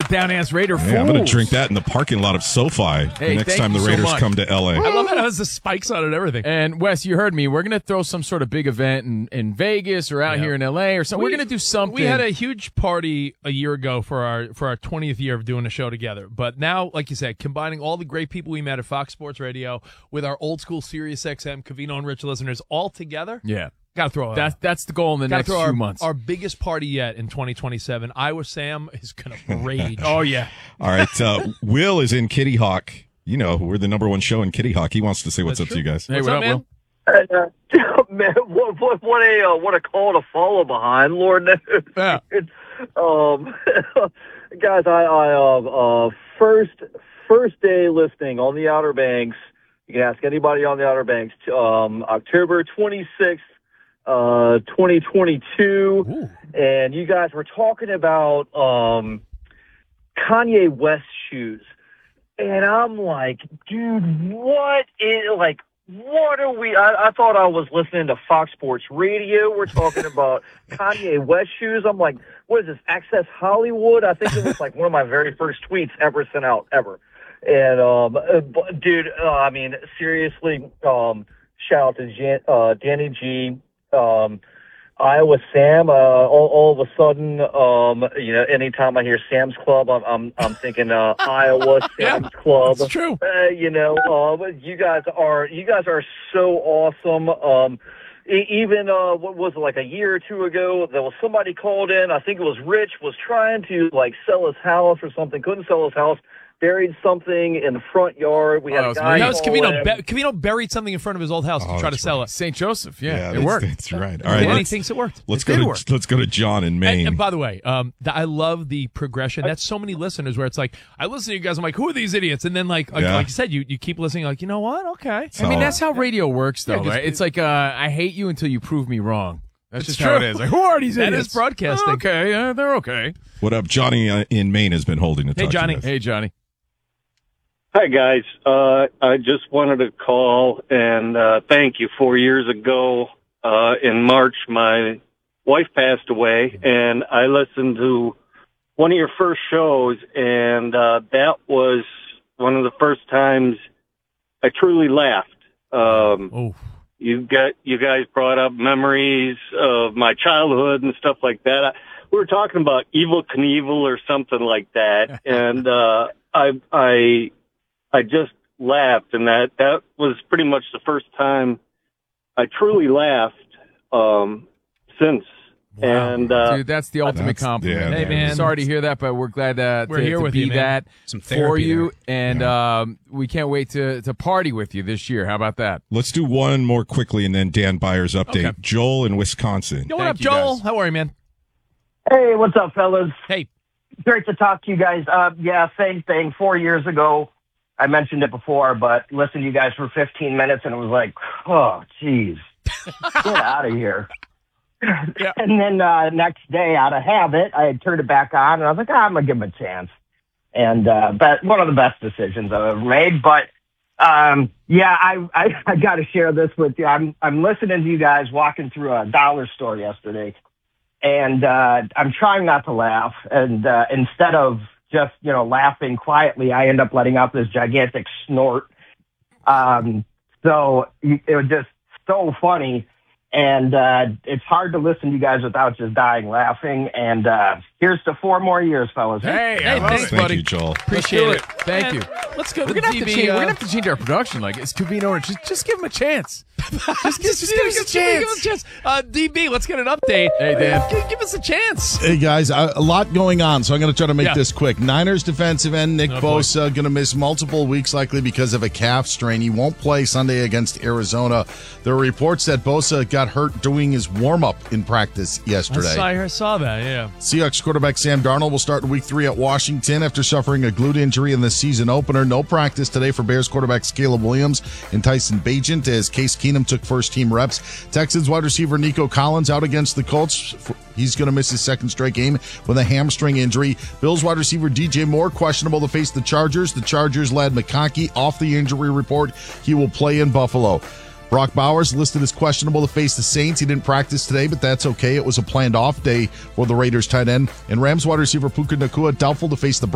down-ass Raider fools. I'm going to drink that in the parking lot of SoFi the next time the Raiders come to L.A. I love how it has the spikes on it and everything. And, Wes, you heard me. We're going to throw some sort of big event in Vegas or out here in L.A. or something. We're going to do something. We had a huge party a year ago for our 20th year of doing a show together. But now, like you said, combining all the great people we met at Fox Sports Radio with our old-school Sirius XM, Covino and Rich listeners all together. Yeah. Got to throw that's the goal in the next few months. Our biggest party yet in 2027. Iowa Sam is going to rage. Oh, yeah. All right. Will is in Kitty Hawk. You know, we're the number one show in Kitty Hawk. He wants to say what's up to you guys. Hey, what up, man? Will? Man, what a call to follow behind, Lord knows. Yeah. Guys, I first day listening on the Outer Banks. You can ask anybody on the Outer Banks. October 26th, 2022, Ooh. and you guys were talking about Kanye West shoes, and I'm like, dude, what are we? I thought I was listening to Fox Sports Radio. We're talking about Kanye West shoes. I'm like, what is this, Access Hollywood? I think it was like one of my very first tweets ever sent out, ever. And, dude, I mean, seriously, shout out to Danny G, Iowa Sam. All of a sudden, anytime I hear Sam's Club, I'm thinking Iowa Sam's Club. That's true. You guys are so awesome. Even what was it, like a year or two ago, there was somebody called in. I think it was Rich, was trying to sell his house or something. Couldn't sell his house. Buried something in the front yard. We had a guy. That was Covino. Covino buried something in front of his old house to try to sell it. St. Joseph. Yeah, it worked. That's right. All right. And he thinks it worked. Let's go to John in Maine. And by the way, I love the progression. That's so many listeners where it's like, I listen to you guys, I'm like, who are these idiots? And then like you said, you keep listening, like, you know what? Okay. I mean, that's how radio works, though, right? It's like, I hate you until you prove me wrong. That's just true. how it is. Like, who are these idiots? That is broadcasting. Oh, okay, they're okay. What up? Johnny in Maine has been holding the talk. Hey, Johnny. Hi, guys. I just wanted to call and thank you. 4 years ago in March, my wife passed away, and I listened to one of your first shows, and that was one of the first times I truly laughed. You guys brought up memories of my childhood and stuff like that. We were talking about Evel Knievel or something like that, and I just laughed, and that was pretty much the first time I truly laughed since. Wow. And dude, that's the ultimate compliment. Yeah, hey, man. Sorry to hear that, but we're glad we're here to with be you, man. that Some for therapy you, and we can't wait to party with you this year. How about that? Let's do one more quickly, and then Dan Byers' update. Okay. Joel in Wisconsin. Yo, what Thank up, you, Joel? guys. How are you, man? Hey, what's up, fellas? Hey. Great to talk to you guys. Yeah, same thing. 4 years ago, I mentioned it before, but listened to you guys for 15 minutes, and it was like, oh, geez, get out of here. Yeah. And then next day, out of habit, I had turned it back on, and I was like, I'm going to give him a chance. And but one of the best decisions I've ever made. But, yeah, I got to share this with you. I'm listening to you guys walking through a dollar store yesterday, and I'm trying not to laugh. And instead of just, laughing quietly, I end up letting out this gigantic snort. So it was just so funny. And it's hard to listen to you guys without just dying laughing. And here's to 4 more years, fellas. Hey, thanks, Thank buddy. you, Joel. Appreciate it. Thank you. Let's go. We're gonna have to change our production. Like, it's Covino. Just give him a chance. Just give us a chance. DB, let's get an update. Hey, Dan. Give us a chance. Hey, guys, a lot going on, so I'm going to try to make Yeah. this quick. Niners defensive end Nick Oh, boy. Bosa going to miss multiple weeks, likely because of a calf strain. He won't play Sunday against Arizona. There are reports that Bosa got hurt doing his warm-up in practice yesterday. I saw that, yeah. Seahawks quarterback Sam Darnold will start Week 3 at Washington after suffering a glute injury in the season opener. No practice today for Bears quarterbacks Caleb Williams and Tyson Bagent as Case Keenum took first-team reps. Texans wide receiver Nico Collins out against the Colts. He's going to miss his second straight game with a hamstring injury. Bills wide receiver DJ Moore questionable to face the Chargers. The Chargers led McConkey off the injury report. He will play in Buffalo. Brock Bowers listed as questionable to face the Saints. He didn't practice today, but that's okay. It was a planned off day for the Raiders tight end. And Rams wide receiver Puka Nacua doubtful to face the